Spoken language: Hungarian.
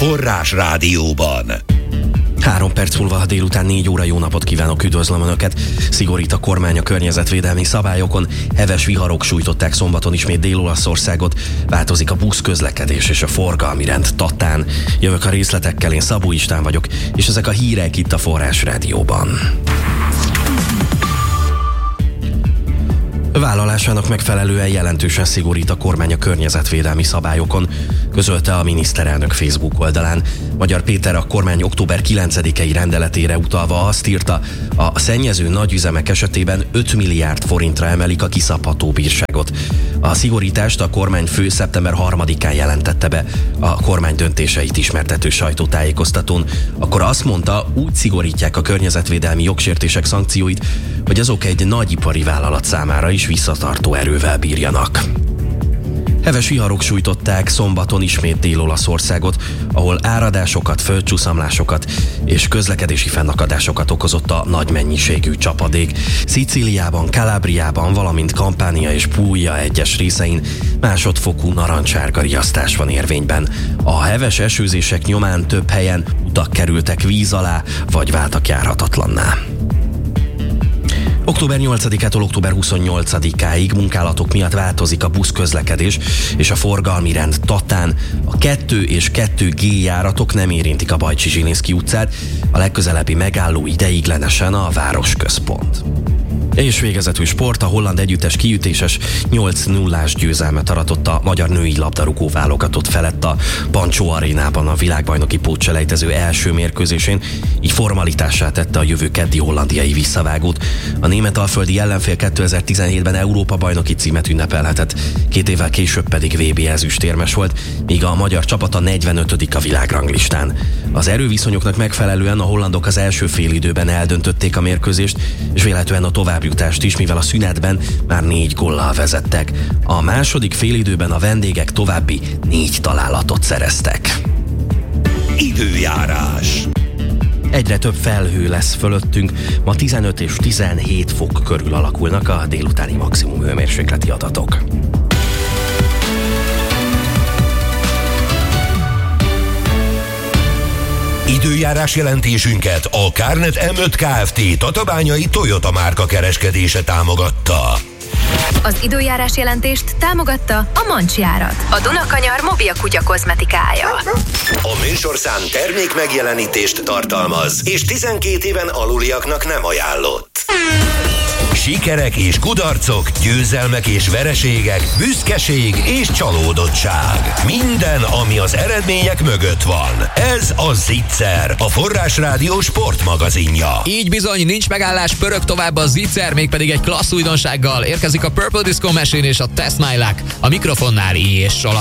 Forrás Rádióban. 3 perc múlva a délután 4 óra. Jó napot kívánok, üdvözlöm Önöket! Szigorít a kormány a környezetvédelmi szabályokon, heves viharok sújtották szombaton ismét Dél-Olaszországot, változik a buszközlekedés és a forgalmi rend Tatán. Jövök a részletekkel, én Szabó István vagyok, és ezek a hírek itt a Forrás Rádióban. Vállalásának megfelelően jelentősen szigorít a kormány a környezetvédelmi szabályokon, közölte a miniszterelnök Facebook oldalán. Magyar Péter a kormány október 9-i rendeletére utalva azt írta, a szennyező nagyüzemek esetében 5 milliárd forintra emelik a kiszabható bírságot. A szigorítást a kormányfő szeptember 3-án jelentette be a kormány döntéseit ismertető sajtótájékoztatón. Akkor azt mondta, úgy szigorítják a környezetvédelmi jogsértések szankcióit, hogy azok egy nagyipari vállalat számára is visszatartó erővel bírjanak. Heves viharok sújtották szombaton ismét Dél-Olaszországot, ahol áradásokat, földcsúszamlásokat és közlekedési fennakadásokat okozott a nagy mennyiségű csapadék. Szicíliában, Calabriában, valamint Campania és Puglia egyes részein másodfokú narancsárga riasztás van érvényben. A heves esőzések nyomán több helyen utak kerültek víz alá, vagy váltak járhatatlanná. Október 8-ától október 28-áig munkálatok miatt változik a buszközlekedés és a forgalmi rend Tatán. A 2 és 2G járatok nem érintik a Bajcsy-Zsilinszky utcát, a legközelebbi megálló ideiglenesen a városközpont. És végezetül sport, a holland együttes kiütéses 8-0-ás győzelmet aratott a magyar női labdarúgó válogatott felett a Pancsó arénában a világbajnoki pótselejtező első mérkőzésén, így formalitásá tette a jövő keddi hollandiai visszavágót. A németalföldi ellenfél 2017-ben Európa-bajnoki címet ünnepelhetett, 2 évvel később pedig VB ezüstérmes volt, míg a magyar csapata 45. a világranglistán. Az erőviszonyoknak megfelelően a hollandok az első félidőben eldöntötték a mérkőzést, és véletlenül a továbbjutást is, mivel a szünetben már 4 góllal vezettek. A második félidőben a vendégek további 4 találatot szereztek. Időjárás. Egyre több felhő lesz fölöttünk, ma 15 és 17 fok körül alakulnak a délutáni maximum hőmérsékleti adatok. Időjárás jelentésünket a Carnet M5 Kft. Tatabányai Toyota márka kereskedése támogatta. Az időjárás jelentést támogatta a Mancsjárat, a Dunakanyar mobil kutya kozmetikája. A műsorszám termék megjelenítést tartalmaz, és 12 éven aluliaknak nem ajánlott. Sikerek és kudarcok, győzelmek és vereségek, büszkeség és csalódottság. Minden, ami az eredmények mögött van. Ez a Zicser, a Forrás Rádió sportmagazinja. Így bizony, nincs megállás, pörög tovább a Zicser, mégpedig egy klassz újdonsággal. Érkezik a Purple Disco Machine és a Test My Luck. A mikrofonnál és